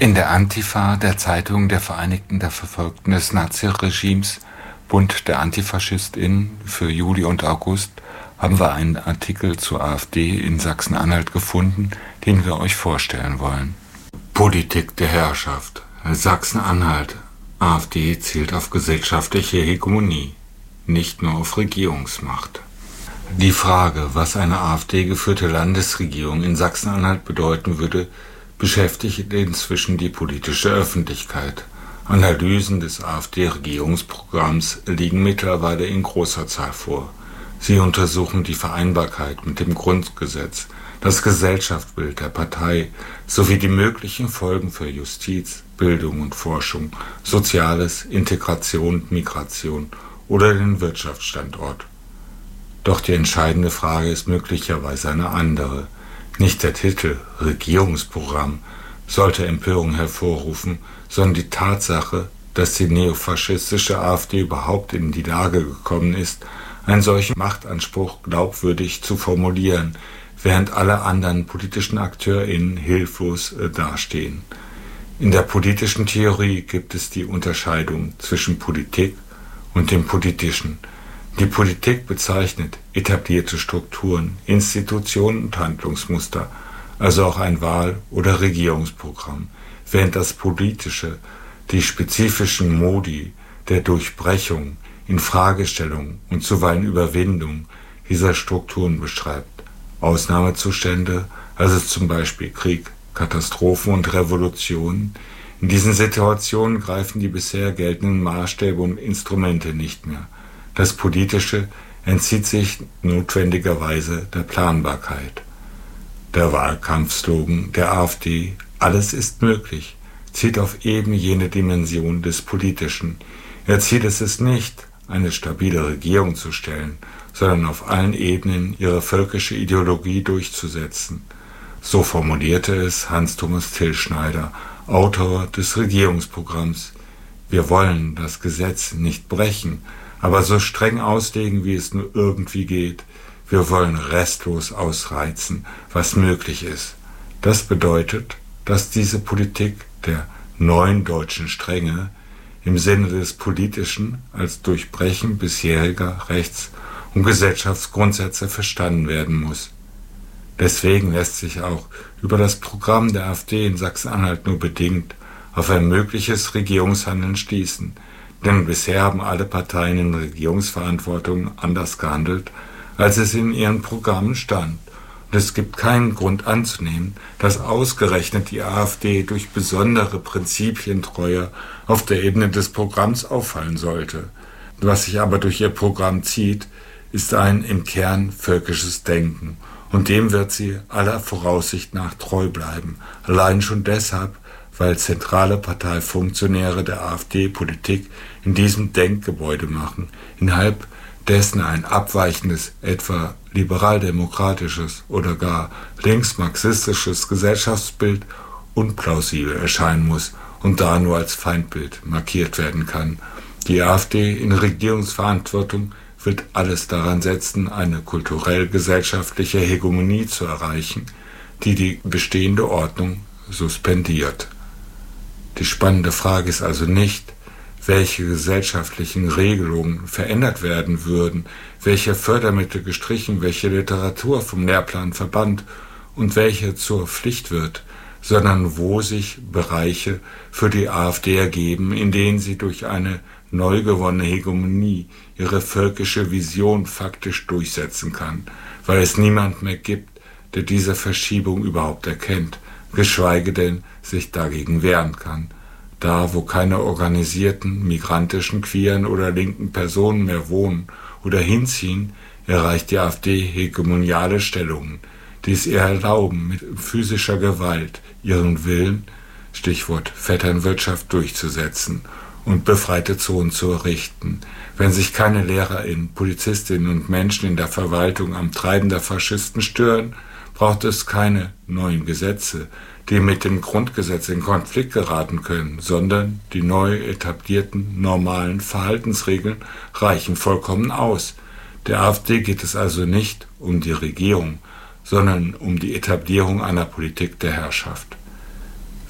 In der Antifa, der Zeitung der Vereinigten der Verfolgten des Naziregimes, Bund der AntifaschistInnen für Juli und August, haben wir einen Artikel zur AfD in Sachsen-Anhalt gefunden, den wir euch vorstellen wollen. Politik der Herrschaft. Sachsen-Anhalt. AfD zielt auf gesellschaftliche Hegemonie, nicht nur auf Regierungsmacht. Die Frage, was eine AfD-geführte Landesregierung in Sachsen-Anhalt bedeuten würde, beschäftigt inzwischen die politische Öffentlichkeit. Analysen des AfD-Regierungsprogramms liegen mittlerweile in großer Zahl vor. Sie untersuchen die Vereinbarkeit mit dem Grundgesetz, das Gesellschaftsbild der Partei sowie die möglichen Folgen für Justiz, Bildung und Forschung, Soziales, Integration und Migration oder den Wirtschaftsstandort. Doch die entscheidende Frage ist möglicherweise eine andere. Nicht der Titel Regierungsprogramm sollte Empörung hervorrufen, sondern die Tatsache, dass die neofaschistische AfD überhaupt in die Lage gekommen ist, einen solchen Machtanspruch glaubwürdig zu formulieren, während alle anderen politischen AkteurInnen hilflos dastehen. In der politischen Theorie gibt es die Unterscheidung zwischen Politik und dem Politischen. Die Politik bezeichnet etablierte Strukturen, Institutionen und Handlungsmuster, also auch ein Wahl- oder Regierungsprogramm, während das Politische die spezifischen Modi der Durchbrechung, Infragestellung und zuweilen Überwindung dieser Strukturen beschreibt. Ausnahmezustände, also zum Beispiel Krieg, Katastrophen und Revolutionen. In diesen Situationen greifen die bisher geltenden Maßstäbe und Instrumente nicht mehr. Das Politische entzieht sich notwendigerweise der Planbarkeit. Der Wahlkampfslogan der AfD »Alles ist möglich« zieht auf eben jene Dimension des Politischen. Ihr Ziel ist es nicht, eine stabile Regierung zu stellen, sondern auf allen Ebenen ihre völkische Ideologie durchzusetzen. So formulierte es Hans-Thomas Tillschneider, Autor des Regierungsprogramms. Wir wollen das Gesetz nicht brechen, aber so streng auslegen, wie es nur irgendwie geht. Wir wollen restlos ausreizen, was möglich ist. Das bedeutet, dass diese Politik der neuen deutschen Strenge im Sinne des Politischen als Durchbrechen bisheriger Rechts- und Gesellschaftsgrundsätze verstanden werden muss. Deswegen lässt sich auch über das Programm der AfD in Sachsen-Anhalt nur bedingt auf ein mögliches Regierungshandeln schließen, denn bisher haben alle Parteien in Regierungsverantwortung anders gehandelt, als es in ihren Programmen stand. Und es gibt keinen Grund anzunehmen, dass ausgerechnet die AfD durch besondere Prinzipientreue auf der Ebene des Programms auffallen sollte. Was sich aber durch ihr Programm zieht, ist ein im Kern völkisches Denken. Und dem wird sie aller Voraussicht nach treu bleiben. Allein schon deshalb, weil zentrale Parteifunktionäre der AfD Politik in diesem Denkgebäude machen, innerhalb dessen ein abweichendes, etwa liberaldemokratisches oder gar linksmarxistisches Gesellschaftsbild unplausibel erscheinen muss und da nur als Feindbild markiert werden kann. Die AfD in Regierungsverantwortung wird alles daran setzen, eine kulturell-gesellschaftliche Hegemonie zu erreichen, die die bestehende Ordnung suspendiert. Die spannende Frage ist also nicht, welche gesellschaftlichen Regelungen verändert werden würden, welche Fördermittel gestrichen, welche Literatur vom Lehrplan verbannt und welche zur Pflicht wird, sondern wo sich Bereiche für die AfD ergeben, in denen sie durch eine neu gewonnene Hegemonie ihre völkische Vision faktisch durchsetzen kann, weil es niemand mehr gibt, der diese Verschiebung überhaupt erkennt, geschweige denn sich dagegen wehren kann. Da, wo keine organisierten, migrantischen, queeren oder linken Personen mehr wohnen oder hinziehen, erreicht die AfD hegemoniale Stellungen, die es ihr erlauben, mit physischer Gewalt ihren Willen, Stichwort Vetternwirtschaft, durchzusetzen und befreite Zonen zu errichten. Wenn sich keine LehrerInnen, Polizistinnen und Menschen in der Verwaltung am Treiben der Faschisten stören, braucht es keine neuen Gesetze, die mit dem Grundgesetz in Konflikt geraten können, sondern die neu etablierten normalen Verhaltensregeln reichen vollkommen aus. Der AfD geht es also nicht um die Regierung, sondern um die Etablierung einer Politik der Herrschaft.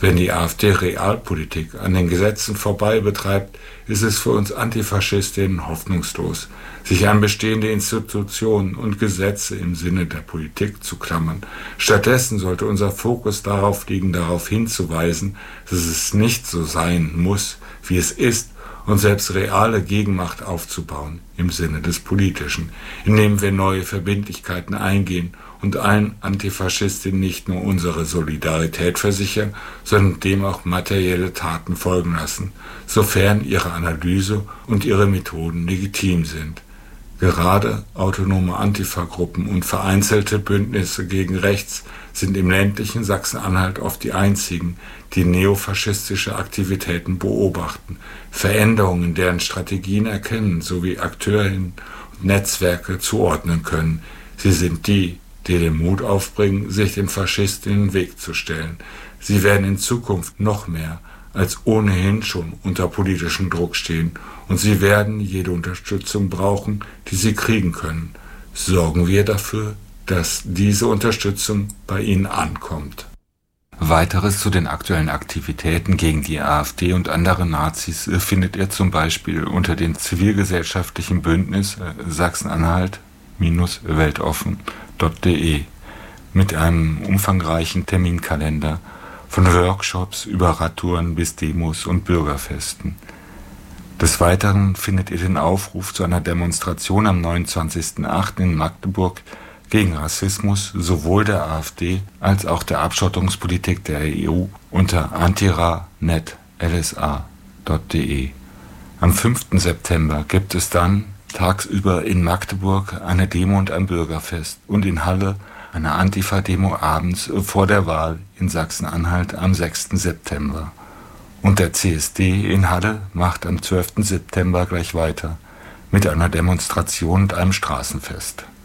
Wenn die AfD Realpolitik an den Gesetzen vorbei betreibt, ist es für uns Antifaschistinnen hoffnungslos, sich an bestehende Institutionen und Gesetze im Sinne der Politik zu klammern. Stattdessen sollte unser Fokus darauf liegen, darauf hinzuweisen, dass es nicht so sein muss, wie es ist, und selbst reale Gegenmacht aufzubauen im Sinne des Politischen, indem wir neue Verbindlichkeiten eingehen und allen Antifaschistinnen nicht nur unsere Solidarität versichern, sondern dem auch materielle Taten folgen lassen, sofern ihre Analyse und ihre Methoden legitim sind. Gerade autonome Antifa-Gruppen und vereinzelte Bündnisse gegen rechts sind im ländlichen Sachsen-Anhalt oft die einzigen, die neofaschistische Aktivitäten beobachten, Veränderungen in deren Strategien erkennen sowie Akteurinnen und Netzwerke zuordnen können. Sie sind die den Mut aufbringen, sich dem Faschisten in den Weg zu stellen. Sie werden in Zukunft noch mehr als ohnehin schon unter politischem Druck stehen und sie werden jede Unterstützung brauchen, die sie kriegen können. Sorgen wir dafür, dass diese Unterstützung bei ihnen ankommt. Weiteres zu den aktuellen Aktivitäten gegen die AfD und andere Nazis findet ihr zum Beispiel unter dem zivilgesellschaftlichen Bündnis Sachsen-Anhalt-Weltoffen.de mit einem umfangreichen Terminkalender von Workshops über Radtouren bis Demos und Bürgerfesten. Des Weiteren findet ihr den Aufruf zu einer Demonstration am 29.08. in Magdeburg gegen Rassismus sowohl der AfD als auch der Abschottungspolitik der EU unter antira.net.lsa.de. Am 5. September gibt es dann tagsüber in Magdeburg eine Demo und ein Bürgerfest und in Halle eine Antifa-Demo abends vor der Wahl in Sachsen-Anhalt am 6. September. Und der CSD in Halle macht am 12. September gleich weiter mit einer Demonstration und einem Straßenfest.